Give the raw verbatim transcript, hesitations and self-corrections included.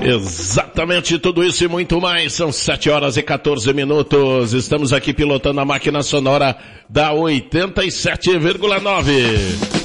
Exatamente tudo isso e muito mais. São sete horas e quatorze minutos. Estamos aqui pilotando a máquina sonora da oitenta e sete vírgula nove.